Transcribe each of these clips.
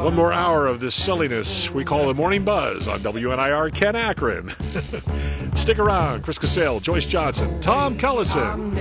One more hour of this silliness we call the Morning Buzz on WNIR Ken Akron. Stick around. Chris Cassell, Joyce Johnson, Tom Kellison.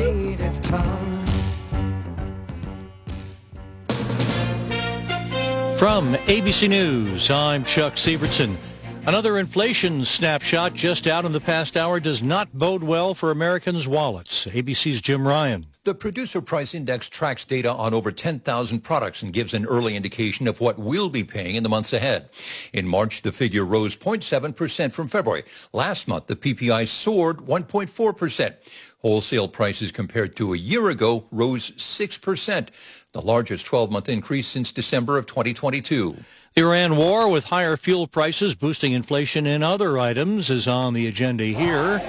From ABC News, I'm Chuck Sievertson. Another inflation snapshot just out in the past hour does not bode well for Americans' wallets. ABC's Jim Ryan. The Producer Price Index tracks data on over 10,000 products and gives an early indication of what we'll be paying in the months ahead. In March, the figure rose 0.7% from February. Last month, the PPI soared 1.4%. Wholesale prices compared to a year ago rose 6%, the largest 12-month increase since December of 2022. The Iran war, with higher fuel prices boosting inflation in other items, is on the agenda here.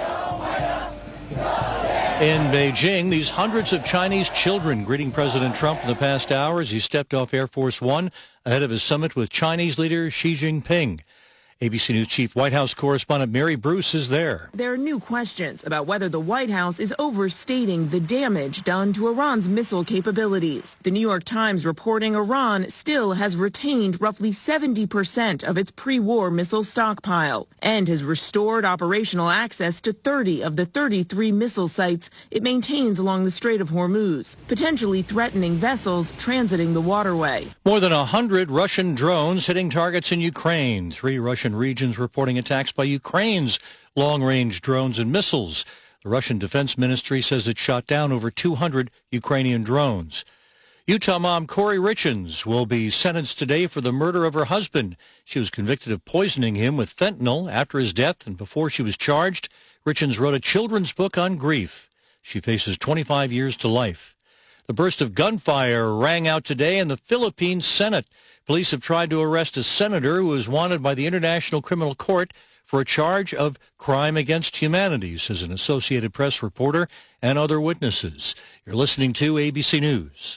In Beijing, these hundreds of Chinese children greeting President Trump in the past hour as he stepped off Air Force One ahead of his summit with Chinese leader Xi Jinping. ABC News Chief White House correspondent Mary Bruce is there. There are new questions about whether the White House is overstating the damage done to Iran's missile capabilities. The New York Times reporting Iran still has retained roughly 70% of its pre-war missile stockpile and has restored operational access to 30 of the 33 missile sites it maintains along the Strait of Hormuz, potentially threatening vessels transiting the waterway. More than 100 Russian drones hitting targets in Ukraine. 3 Russian regions reporting attacks by Ukraine's long-range drones and missiles. The Russian Defense Ministry says it shot down over 200 Ukrainian drones. Utah mom Corey Richens will be sentenced today for the murder of her husband. She was convicted of poisoning him with fentanyl after his death, and before she was charged, Richens wrote a children's book on grief. She faces 25 years to life. The burst of gunfire rang out today in the Philippine Senate. Police have tried to arrest a senator who is wanted by the International Criminal Court for a charge of crime against humanity, says an Associated Press reporter and other witnesses. You're listening to ABC News.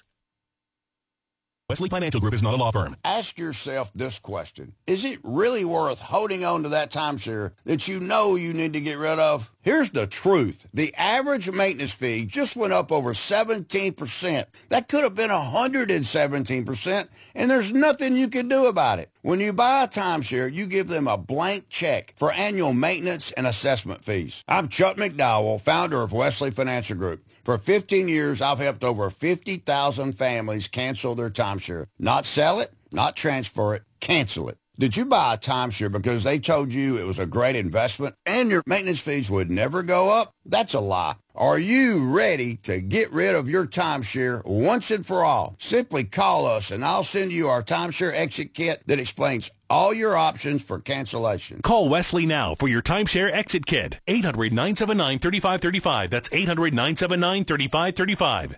Wesley Financial Group is not a law firm. Ask yourself this question. Is it really worth holding on to that timeshare that you know you need to get rid of? Here's the truth. The average maintenance fee just went up over 17%. That could have been 117%, and there's nothing you can do about it. When you buy a timeshare, you give them a blank check for annual maintenance and assessment fees. I'm Chuck McDowell, founder of Wesley Financial Group. For 15 years, I've helped over 50,000 families cancel their timeshare. Not sell it, not transfer it, cancel it. Did you buy a timeshare because they told you it was a great investment and your maintenance fees would never go up? That's a lie. Are you ready to get rid of your timeshare once and for all? Simply call us and I'll send you our timeshare exit kit that explains all your options for cancellation. Call Wesley now for your timeshare exit kit. 800-979-3535. That's 800-979-3535.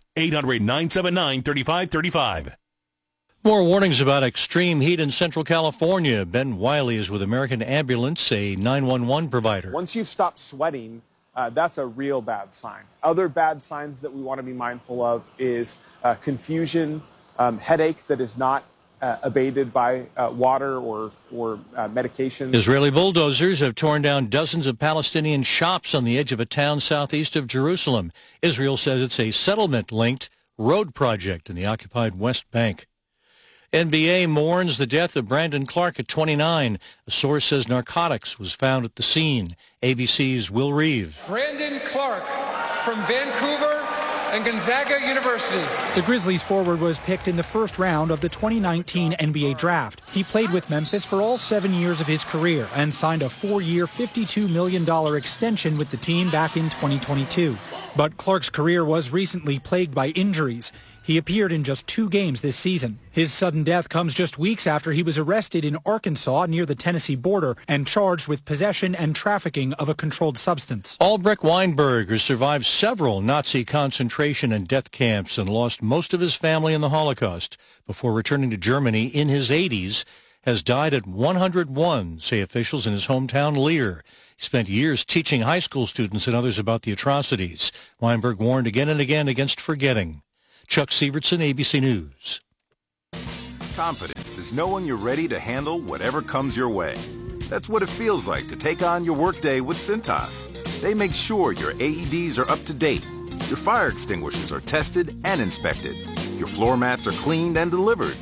800-979-3535. More warnings about extreme heat in Central California. Ben Wiley is with American Ambulance, a 911 provider. Once you've stopped sweating, that's a real bad sign. Other bad signs that we want to be mindful of is confusion, headache that is not abated by water or medication. Israeli bulldozers have torn down dozens of Palestinian shops on the edge of a town southeast of Jerusalem. Israel says it's a settlement-linked road project in the occupied West Bank. NBA mourns the death of Brandon Clark at 29. A source says narcotics was found at the scene. ABC's Will Reeve. Brandon Clark from Vancouver and Gonzaga University. The Grizzlies forward was picked in the first round of the 2019 NBA draft. He played with Memphis for all 7 years of his career and signed a 4-year, $52 million extension with the team back in 2022. But Clark's career was recently plagued by injuries. He appeared in just 2 games this season. His sudden death comes just weeks after he was arrested in Arkansas near the Tennessee border and charged with possession and trafficking of a controlled substance. Albrecht Weinberg, who survived several Nazi concentration and death camps and lost most of his family in the Holocaust before returning to Germany in his 80s, has died at 101, say officials in his hometown Leer. He spent years teaching high school students and others about the atrocities. Weinberg warned again and again against forgetting. Chuck Sievertson, ABC News. Confidence is knowing you're ready to handle whatever comes your way. That's what it feels like to take on your workday with Cintas. They make sure your AEDs are up to date, your fire extinguishers are tested and inspected, your floor mats are cleaned and delivered.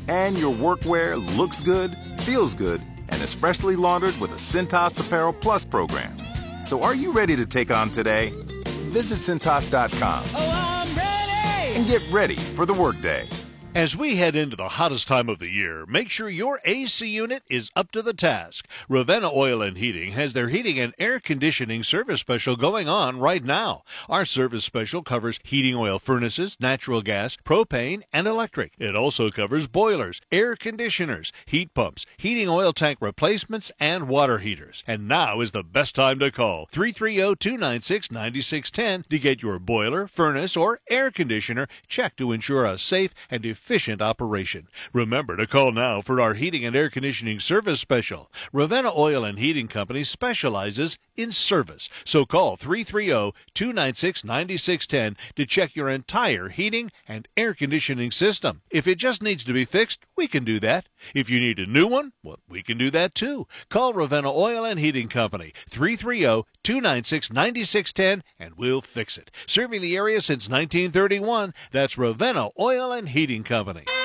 and your workwear looks good, feels good, and is freshly laundered with a Cintas Apparel Plus program. So are you ready to take on today? Visit Cintas.com and get ready for the workday. As we head into the hottest time of the year, make sure your AC unit is up to the task. Ravenna Oil and Heating has their heating and air conditioning service special going on right now. Our service special covers heating oil furnaces, natural gas, propane, and electric. It also covers boilers, air conditioners, heat pumps, heating oil tank replacements, and water heaters. And now is the best time to call 330-296-9610 to get your boiler, furnace, or air conditioner checked to ensure a safe and efficient operation. Remember to call now for our heating and air conditioning service special. Ravenna Oil and Heating Company specializes in service. So call 330-296-9610 to check your entire heating and air conditioning system. If it just needs to be fixed, we can do that. If you need a new one, well, we can do that too. Call Ravenna Oil and Heating Company, 330-296-9610, and we'll fix it. Serving the area since 1931, that's Ravenna Oil and Heating Company.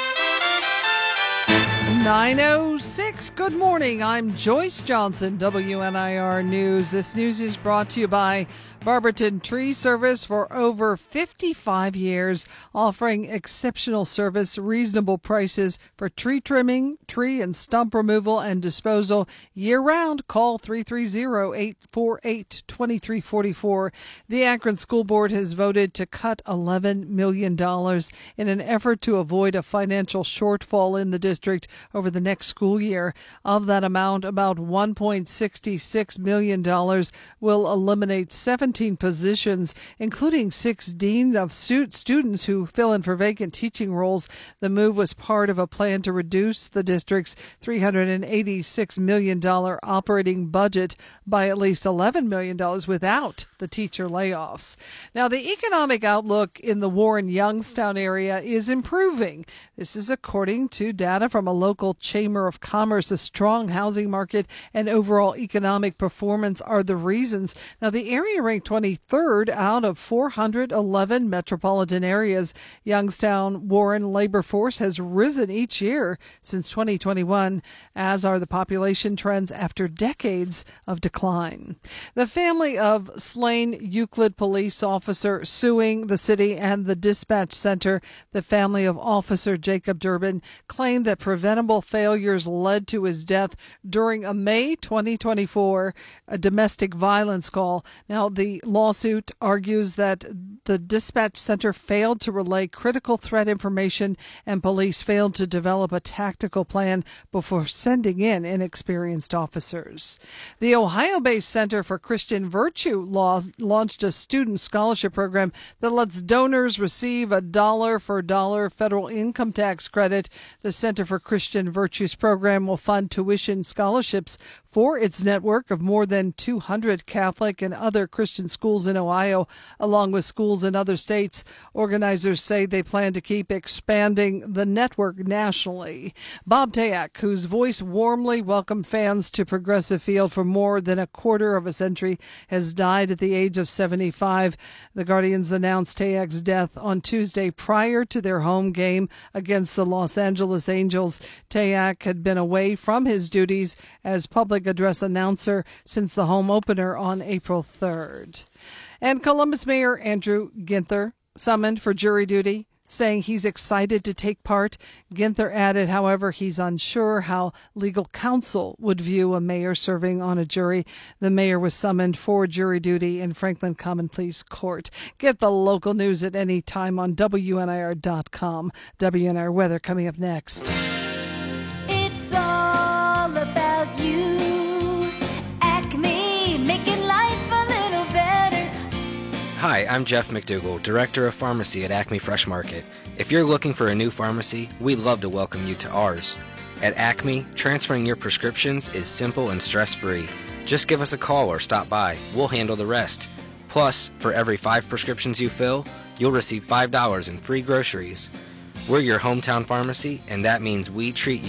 9:06. Good morning. I'm Joyce Johnson, WNIR News. This news is brought to you by Barberton Tree Service for over 55 years, offering exceptional service, reasonable prices for tree trimming, tree and stump removal and disposal year-round. Call 330-848-2344. The Akron School Board has voted to cut $11 million in an effort to avoid a financial shortfall in the district over the next school year. Of that amount, about $1.66 million will eliminate 17 positions, including 6 deans of students who fill in for vacant teaching roles. The move was part of a plan to reduce the district's $386 million operating budget by at least $11 million without the teacher layoffs. Now, the economic outlook in the Warren-Youngstown area is improving. This is according to data from a local Chamber of Commerce. A strong housing market and overall economic performance are the reasons. Now, the area ranked 23rd out of 411 metropolitan areas. Youngstown Warren labor force has risen each year since 2021, as are the population trends after decades of decline. The family of slain Euclid police officer suing the city and the dispatch center. The family of Officer Jacob Durbin claimed that preventable failures led to his death during a May 2024 domestic violence call. Now, the lawsuit argues that the dispatch center failed to relay critical threat information and police failed to develop a tactical plan before sending in inexperienced officers. The Ohio-based Center for Christian Virtue launched a student scholarship program that lets donors receive a dollar-for-dollar federal income tax credit. The Center for Christian Virtues program will fund tuition scholarships for its network of more than 200 Catholic and other Christian schools in Ohio, along with schools in other states. Organizers say they plan to keep expanding the network nationally. Bob Tayak, whose voice warmly welcomed fans to Progressive Field for more than a quarter of a century, has died at the age of 75. The Guardians announced Tayak's death on Tuesday prior to their home game against the Los Angeles Angels. Tayak had been away from his duties as public address announcer since the home opener on April 3rd. And Columbus Mayor Andrew Ginther summoned for jury duty, saying he's excited to take part. Ginther added, however, he's unsure how legal counsel would view a mayor serving on a jury. The mayor was summoned for jury duty in Franklin Common Pleas Court. Get the local news at any time on WNIR.com. WNIR weather coming up next. It's all about you. Acme, making life a little better. Hi, I'm Jeff McDougall, Director of Pharmacy at Acme Fresh Market. If you're looking for a new pharmacy, we'd love to welcome you to ours. At Acme, transferring your prescriptions is simple and stress-free. Just give us a call or stop by. We'll handle the rest. Plus, for every 5 prescriptions you fill, you'll receive $5 in free groceries. We're your hometown pharmacy, and that means we treat you